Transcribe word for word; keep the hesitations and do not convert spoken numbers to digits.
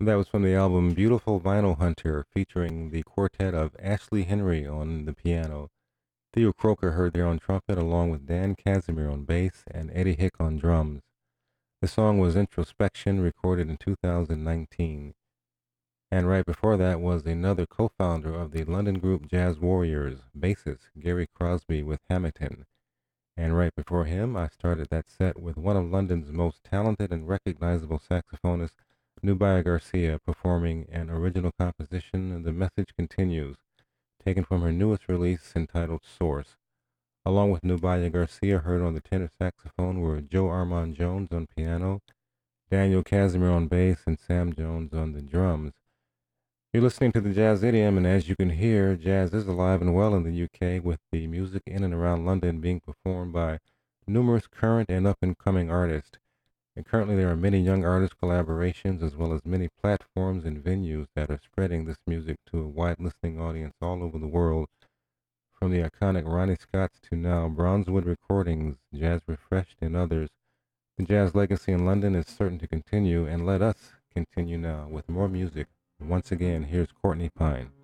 That was from the album Beautiful Vinyl Hunter, featuring the quartet of Ashley Henry on the piano. Theo Croker heard there on trumpet, along with Dan Casimir on bass and Eddie Hick on drums. The song was Introspection, recorded in two thousand nineteen. And right before that was another co-founder of the London group Jazz Warriors, bassist Gary Crosby with Hamilton. And right before him, I started that set with one of London's most talented and recognizable saxophonists, Nubia Garcia, performing an original composition, The Message Continues, taken from her newest release entitled Source. Along with Nubia Garcia, heard on the tenor saxophone were Joe Armand Jones on piano, Daniel Casimir on bass, and Sam Jones on the drums. You're listening to the Jazz Idiom, and as you can hear, jazz is alive and well in the U K, with the music in and around London being performed by numerous current and up-and-coming artists. And currently there are many young artist collaborations, as well as many platforms and venues that are spreading this music to a wide listening audience all over the world, from the iconic Ronnie Scott's to now Brownswood Recordings, Jazz Refreshed, and others. The jazz legacy in London is certain to continue, and let us continue now with more music. Once again, here's Courtney Pine.